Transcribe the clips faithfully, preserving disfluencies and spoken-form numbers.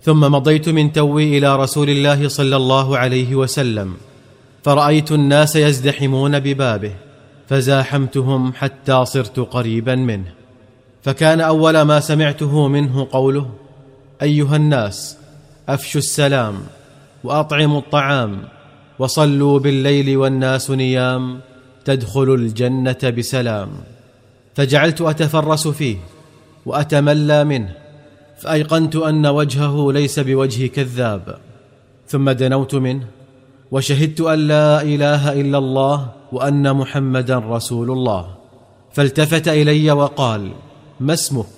ثم مضيت من توي إلى رسول الله صلى الله عليه وسلم، فرأيت الناس يزدحمون ببابه، فزاحمتهم حتى صرت قريبا منه. فكان أول ما سمعته منه قوله: أيها الناس، أفشوا السلام، وأطعموا الطعام، وصلوا بالليل والناس نيام، تدخلوا الجنة بسلام. فجعلت أتفرس فيه وأتملى منه، فأيقنت أن وجهه ليس بوجه كذاب. ثم دنوت منه وشهدت أن لا إله إلا الله وأن محمدا رسول الله. فالتفت إلي وقال: ما اسمك؟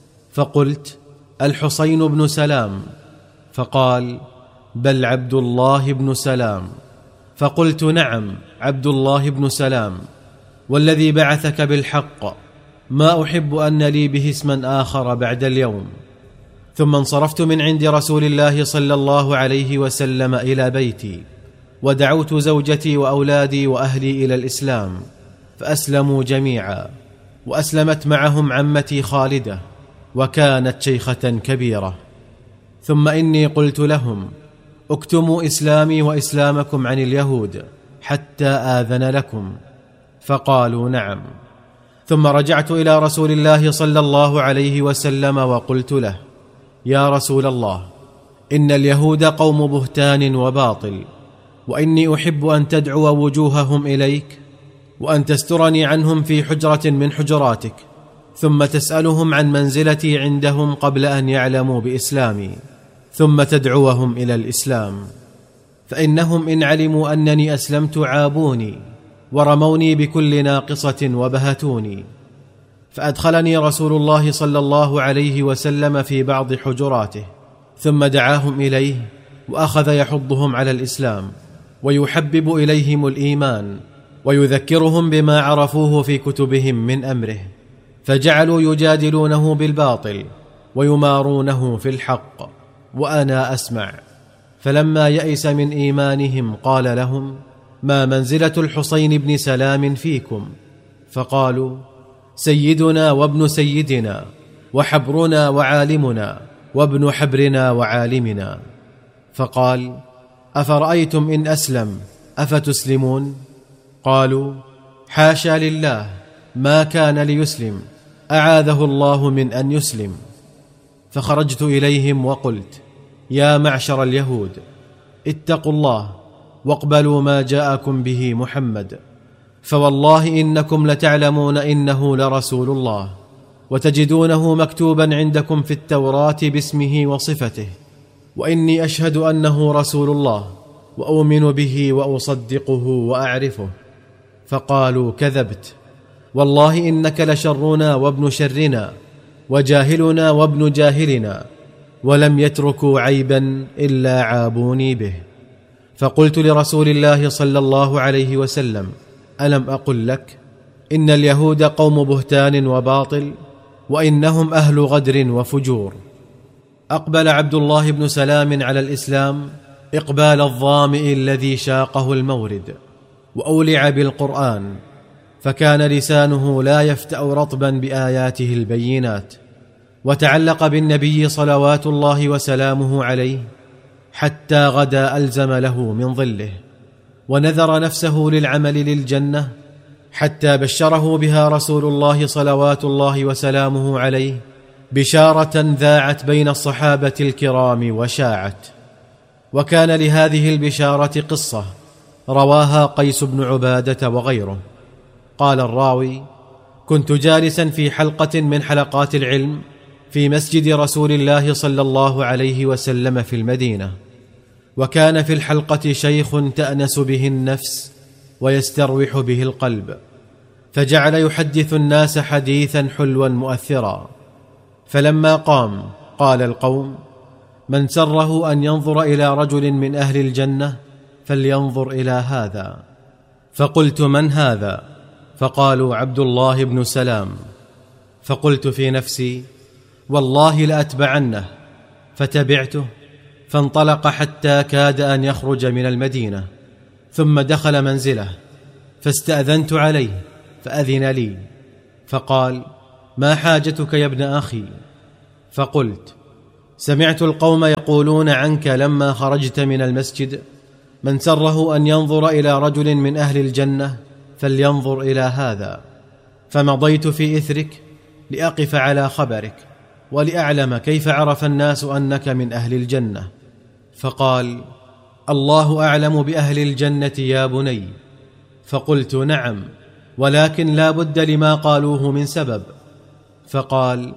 فقلت: الحسين بن سلام. فقال: بل عبد الله بن سلام. فقلت: نعم، عبد الله بن سلام، والذي بعثك بالحق ما أحب أن لي به اسما آخر بعد اليوم. ثم انصرفت من عند رسول الله صلى الله عليه وسلم إلى بيتي، ودعوت زوجتي وأولادي وأهلي إلى الإسلام، فأسلموا جميعا، وأسلمت معهم عمتي خالدة، وكانت شيخة كبيرة. ثم إني قلت لهم: اكتموا إسلامي وإسلامكم عن اليهود حتى آذن لكم. فقالوا: نعم. ثم رجعت إلى رسول الله صلى الله عليه وسلم وقلت له: يا رسول الله، إن اليهود قوم بهتان وباطل، وإني أحب أن تدعو وجوههم إليك، وأن تسترني عنهم في حجرة من حجراتك، ثم تسألهم عن منزلتي عندهم قبل أن يعلموا بإسلامي، ثم تدعوهم إلى الإسلام. فإنهم إن علموا أنني أسلمت عابوني ورموني بكل ناقصة وبهتوني. فأدخلني رسول الله صلى الله عليه وسلم في بعض حجراته، ثم دعاهم إليه، وأخذ يحضهم على الإسلام، ويحبب إليهم الإيمان، ويذكرهم بما عرفوه في كتبهم من أمره، فجعلوا يجادلونه بالباطل ويمارونه في الحق، وأنا أسمع. فلما يئس من إيمانهم قال لهم: ما منزلة الحسين بن سلام فيكم؟ فقالوا: سيدنا وابن سيدنا، وحبرنا وعالمنا، وابن حبرنا وعالمنا. فقال: أفرأيتم إن أسلم أفتسلمون؟ قالوا: حاشا لله، ما كان ليسلم، أعاذه الله من أن يسلم. فخرجت إليهم وقلت: يا معشر اليهود، اتقوا الله واقبلوا ما جاءكم به محمد، فوالله إنكم لتعلمون إنه لرسول الله، وتجدونه مكتوبا عندكم في التوراة باسمه وصفته، وإني أشهد أنه رسول الله، وأؤمن به وأصدقه وأعرفه. فقالوا: كذبت، والله إنك لشرنا وابن شرنا، وجاهلنا وابن جاهلنا، ولم يتركوا عيبا إلا عابوني به. فقلت لرسول الله صلى الله عليه وسلم: ألم أقل لك إن اليهود قوم بهتان وباطل، وإنهم أهل غدر وفجور؟ أقبل عبد الله بن سلام على الإسلام إقبال الظامئ الذي شاقه المورد، وأولع بالقرآن، فكان لسانه لا يفتأ رطبا بآياته البينات، وتعلق بالنبي صلوات الله وسلامه عليه حتى غدا ألزم له من ظله، ونذر نفسه للعمل للجنة حتى بشره بها رسول الله صلوات الله وسلامه عليه بشارة ذاعت بين الصحابة الكرام وشاعت. وكان لهذه البشارة قصة رواها قيس بن عبادة وغيره. قال الراوي: كنت جالسا في حلقة من حلقات العلم في مسجد رسول الله صلى الله عليه وسلم في المدينة، وكان في الحلقة شيخ تأنس به النفس ويستروح به القلب، فجعل يحدث الناس حديثا حلوا مؤثرا. فلما قام قال القوم: من سره أن ينظر إلى رجل من أهل الجنة فلينظر إلى هذا. فقلت: من هذا؟ فقالوا: عبد الله بن سلام. فقلت في نفسي: والله لأتبعنه. فتبعته، فانطلق حتى كاد أن يخرج من المدينة، ثم دخل منزله، فاستأذنت عليه فأذن لي، فقال: ما حاجتك يا ابن أخي؟ فقلت: سمعت القوم يقولون عنك لما خرجت من المسجد: من سره أن ينظر إلى رجل من أهل الجنة فلينظر إلى هذا. فمضيت في إثرك لأقف على خبرك ولأعلم كيف عرف الناس أنك من أهل الجنة. فقال: الله أعلم بأهل الجنة يا بني. فقلت: نعم، ولكن لا بد لما قالوه من سبب. فقال: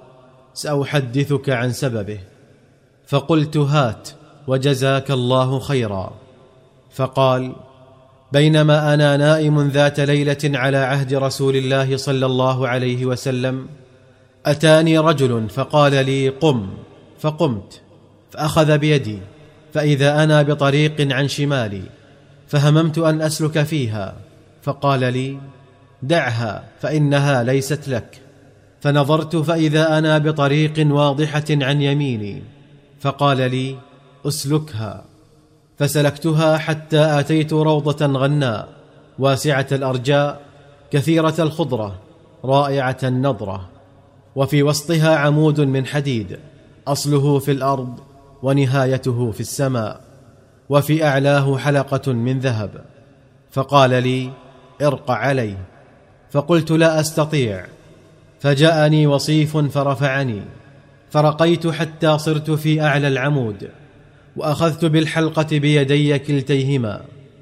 سأحدثك عن سببه. فقلت: هات وجزاك الله خيرا. فقال: بينما أنا نائم ذات ليلة على عهد رسول الله صلى الله عليه وسلم، أتاني رجل فقال لي: قم. فقمت، فأخذ بيدي، فإذا أنا بطريق عن شمالي، فهممت أن أسلك فيها، فقال لي: دعها فإنها ليست لك. فنظرت فإذا أنا بطريق واضحة عن يميني، فقال لي: أسلكها. فسلكتها حتى آتيت روضة غناء واسعة الأرجاء كثيرة الخضرة رائعة النضرة، وفي وسطها عمود من حديد أصله في الأرض ونهايته في السماء، وفي أعلاه حلقة من ذهب. فقال لي: ارق عليه. فقلت: لا أستطيع. فجاءني وصيف فرفعني، فرقيت حتى صرت في أعلى العمود، وأخذت بالحلقة بيدي كلتيهما،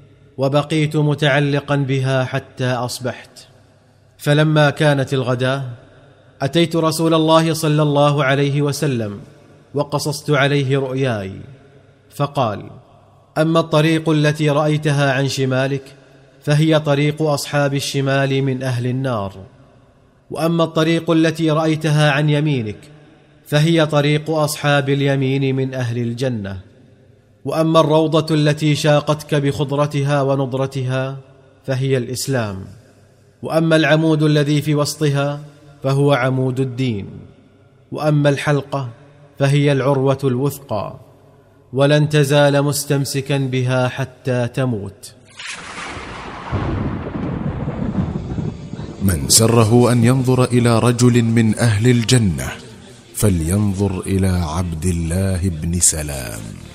وبقيت متعلقا بها حتى أصبحت. فلما كانت الغداة أتيت رسول الله صلى الله عليه وسلم وقصصت عليه رؤياي، فقال: أما الطريق التي رأيتها عن شمالك فهي طريق أصحاب الشمال من أهل النار، وأما الطريق التي رأيتها عن يمينك فهي طريق أصحاب اليمين من أهل الجنة، وأما الروضة التي شاقتك بخضرتها ونضرتها فهي الإسلام، وأما العمود الذي في وسطها فهو عمود الدين، وأما الحلقة فهي العروة الوثقى، ولن تزال مستمسكا بها حتى تموت. من سره أن ينظر إلى رجل من أهل الجنة فلينظر إلى عبد الله بن سلام.